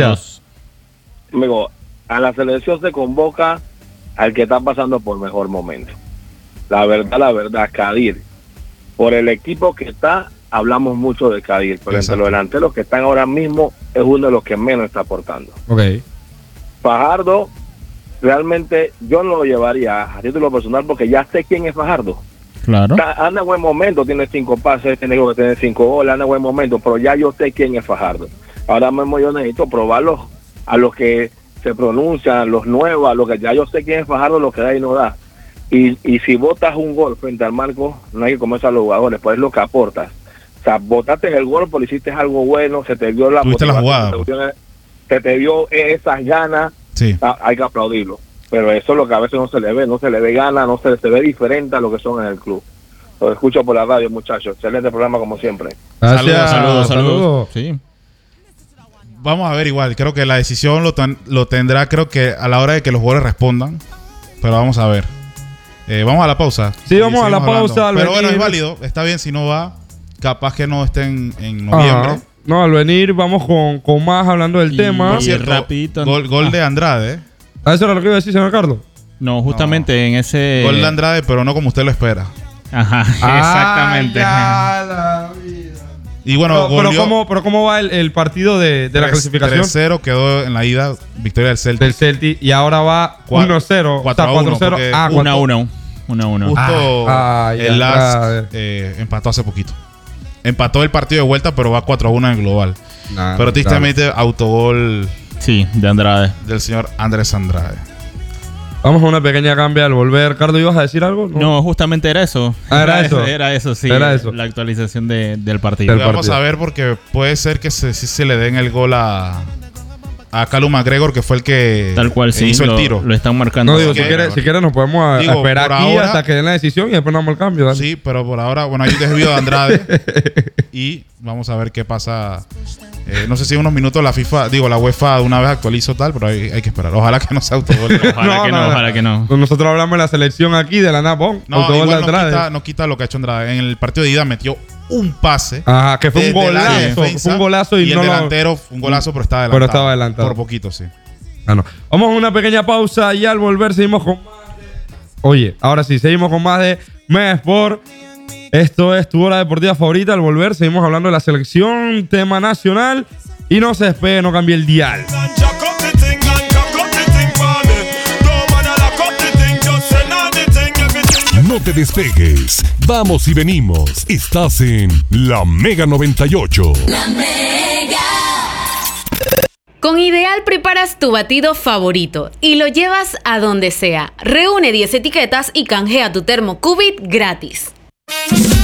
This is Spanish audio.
Gracias. Amigo, a la selección se convoca al que está pasando por mejor momento. La verdad, Kadir. Por el equipo que está, hablamos mucho de Kadir, pero entre los delanteros que están ahora mismo es uno de los que menos está aportando. Ok. Fajardo, realmente yo no lo llevaría a título personal porque ya sé quién es Fajardo. Claro. Anda en buen momento, tiene 5 pases, tiene que tener 5 goles, anda en buen momento, pero ya yo sé quién es Fajardo. Ahora mismo yo necesito probarlos a los que se pronuncian, los nuevos, a los que ya yo sé quién es Fajardo, lo que da y no da. Y si botas un gol frente al marco, no hay que comerse a los jugadores, pues es lo que aportas. O sea, botaste el gol, pero hiciste algo bueno, se te dio la jugada, se te dio esas ganas, sí. Hay que aplaudirlo. Pero eso es lo que a veces no se le ve gana, no se ve diferente a lo que son en el club. Lo escucho por la radio, muchachos. Excelente programa como siempre. Gracias. Saludos. Sí. Vamos a ver igual, creo que la decisión lo tendrá, creo que a la hora de que los jugadores respondan, pero vamos a ver. Vamos a la pausa. Sí, vamos a la pausa. Pero bueno, es válido, está bien si no va, capaz que no estén en noviembre. No, al venir vamos con más hablando del tema. Por cierto, rapidito. Gol de Andrade. ¿Eso era lo que iba a decir, señor Carlos? No, justamente en ese... Gol de Andrade, pero no como usted lo espera. Ajá, exactamente. Ya la vida. Y bueno, pero ¿cómo va el partido de la clasificación? 3-0 quedó en la ida, victoria del Celtic. Del Celtic, y ahora va 1-0. 4-1. 1-1. 1-1. Justo el LAS empató hace poquito. Empató el partido de vuelta, pero va 4-1 en el global. Pero tristemente, autogol... Sí, de Andrade. Del señor Andrés Andrade. Vamos a una pequeña cambia al volver. Carlos, ¿ibas a decir algo? No, justamente era eso. Era eso. Era eso, sí. Era eso. La actualización del partido. Vamos a ver porque puede ser que se le den el gol a Callum McGregor, que fue el que tal cual, sí, hizo el tiro. Lo están marcando. No, digo, si quieres nos podemos esperar aquí ahora, hasta que den la decisión y después nos damos el cambio. ¿Dale? Sí, pero por ahora, bueno, hay un desvío de Andrade y vamos a ver qué pasa. No sé si en unos minutos la UEFA de una vez actualizó tal, pero hay que esperar. Ojalá que no sea autogol. Ojalá que no. Nosotros hablamos de la selección aquí de la NAPON. No, igual no quita lo que ha hecho Andrade. En el partido de ida metió un pase. Ajá, que fue un golazo. Fue un golazo y el delantero fue un golazo, pero estaba adelantado. Pero estaba adelantado. Por poquito, sí. Vamos a una pequeña pausa y al volver seguimos con más de... Oye, ahora sí, seguimos con más de Mega Sport. Esto es tu hora deportiva favorita. Al volver seguimos hablando de la selección, tema nacional. Y no se despegue, no cambie el dial. No te despegues. Vamos y venimos. Estás en La Mega 98. La Mega. Con Ideal preparas tu batido favorito y lo llevas a donde sea. Reúne 10 etiquetas y canjea tu termo Cubit gratis.